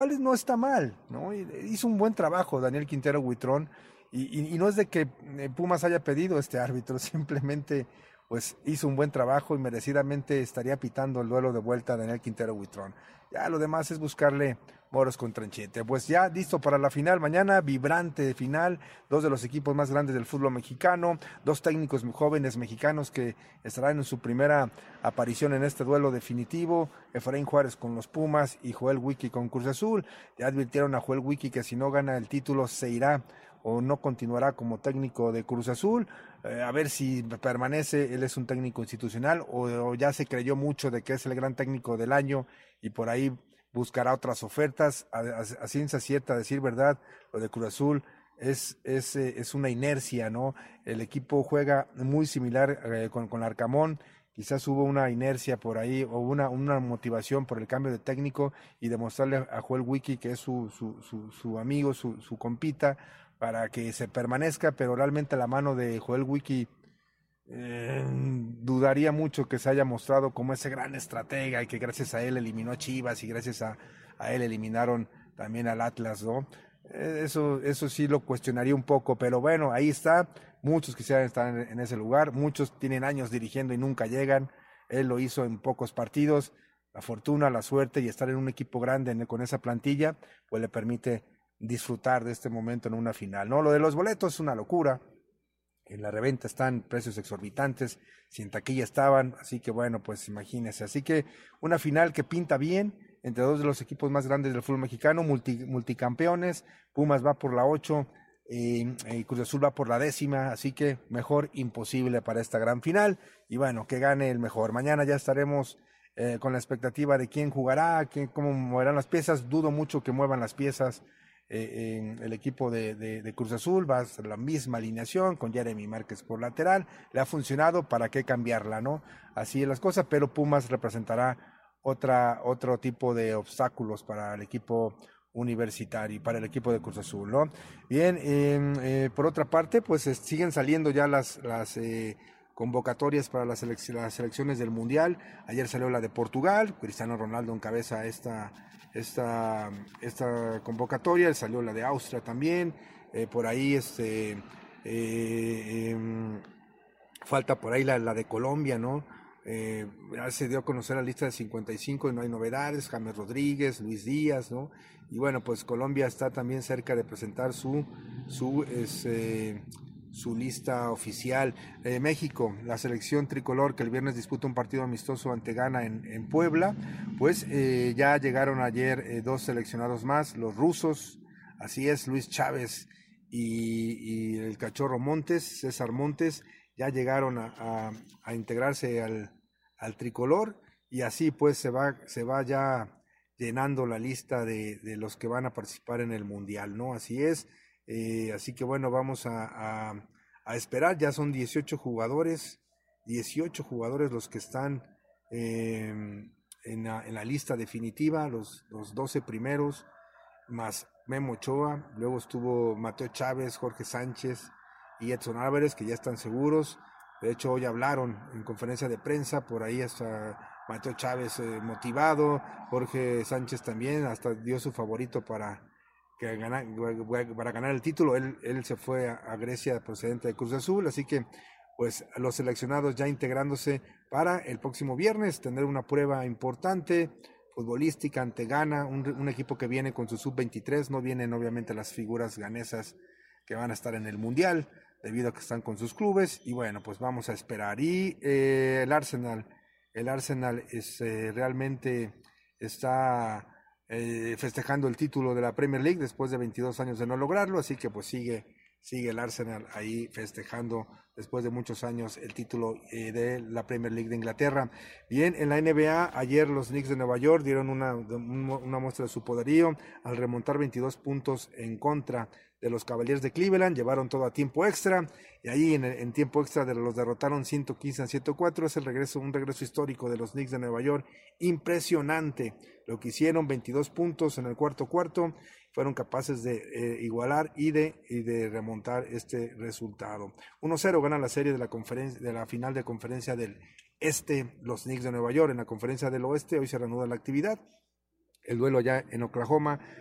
no está mal, ¿no? Hizo un buen trabajo Daniel Quintero Buitrón y no es de que Pumas haya pedido este árbitro, simplemente pues hizo un buen trabajo y merecidamente estaría pitando el duelo de vuelta a Daniel Quintero Buitrón. Ya lo demás es buscarle moros con tranchete. Pues ya listo para la final mañana, vibrante final, dos de los equipos más grandes del fútbol mexicano, dos técnicos jóvenes mexicanos que estarán en su primera aparición en este duelo definitivo, Efraín Juárez con los Pumas y Joel Wiki con Cruz Azul. Ya advirtieron a Joel Wiki que si no gana el título se irá o no continuará como técnico de Cruz Azul, a ver si permanece, él es un técnico institucional o ya se creyó mucho de que es el gran técnico del año y por ahí buscará otras ofertas, a ciencia cierta, a decir verdad, lo de Cruz Azul es una inercia, ¿no? El equipo juega muy similar con Arcamón, quizás hubo una inercia por ahí o una motivación por el cambio de técnico y demostrarle a Joel Wiki que es su amigo, su compita, para que se permanezca, pero realmente la mano de Joel Wiki dudaría mucho que se haya mostrado como ese gran estratega y que gracias a él eliminó a Chivas y gracias a él eliminaron también al Atlas, ¿no? Eso sí lo cuestionaría un poco, pero bueno, ahí está. Muchos quisieran estar en ese lugar, muchos tienen años dirigiendo y nunca llegan. Él lo hizo en pocos partidos. La fortuna, la suerte y estar en un equipo grande con esa plantilla, pues le permite disfrutar de este momento en una final, ¿no? Lo de los boletos es una locura. En la reventa están precios exorbitantes, si en taquilla estaban, así que bueno, pues imagínense. Así que una final que pinta bien entre dos de los equipos más grandes del fútbol mexicano, multicampeones. Pumas va por la 8, Cruz Azul va por la 10ª, así que mejor imposible para esta gran final. Y bueno, que gane el mejor. Mañana ya estaremos con la expectativa de quién jugará, cómo moverán las piezas. Dudo mucho que muevan las piezas en el equipo de Cruz Azul, va a ser la misma alineación con Jeremy Márquez por lateral, le ha funcionado, ¿para qué cambiarla, no? Así es las cosas, pero Pumas representará otro tipo de obstáculos para el equipo universitario y para el equipo de Cruz Azul, ¿no? Bien, por otra parte, pues siguen saliendo ya las convocatorias para las selecciones del Mundial. Ayer salió la de Portugal, Cristiano Ronaldo encabeza esta convocatoria, salió la de Austria también, por ahí falta por ahí la de Colombia, ¿no? Ya se dio a conocer la lista de 55 y no hay novedades, James Rodríguez, Luis Díaz, ¿no? Y bueno, pues Colombia está también cerca de presentar su lista oficial. México, la selección tricolor que el viernes disputa un partido amistoso ante Ghana en Puebla, pues ya llegaron ayer dos seleccionados más, los rusos, así es, Luis Chávez y el cachorro Montes, César Montes, ya llegaron a integrarse al tricolor y así pues se va ya llenando la lista de los que van a participar en el mundial, ¿no? Así es, así que bueno, vamos a esperar, ya son 18 jugadores los que están en la lista definitiva, los 12 primeros, más Memo Ochoa, luego estuvo Mateo Chávez, Jorge Sánchez y Edson Álvarez, que ya están seguros. De hecho, hoy hablaron en conferencia de prensa, por ahí hasta Mateo Chávez motivado, Jorge Sánchez también, hasta dio su favorito para ganar el título. Él se fue a Grecia procedente de Cruz Azul, así que pues los seleccionados ya integrándose para el próximo viernes, tener una prueba importante futbolística ante Ghana, un equipo que viene con su sub-23, no vienen obviamente las figuras ganesas que van a estar en el Mundial, debido a que están con sus clubes, y bueno, pues vamos a esperar. Y el Arsenal realmente está festejando el título de la Premier League después de 22 años de no lograrlo, así que pues sigue el Arsenal ahí festejando después de muchos años el título de la Premier League de Inglaterra. Bien, en la NBA, ayer los Knicks de Nueva York dieron una muestra de su poderío al remontar 22 puntos en contra de los Cavaliers de Cleveland, llevaron todo a tiempo extra y ahí en tiempo extra los derrotaron 115-104. Es un regreso histórico de los Knicks de Nueva York, impresionante lo que hicieron, 22 puntos en el cuarto, fueron capaces de igualar y de remontar este resultado. 1-0 ganan la serie de la final de conferencia del Este, los Knicks de Nueva York. En la conferencia del Oeste hoy se reanuda la actividad. el duelo allá en Oklahoma.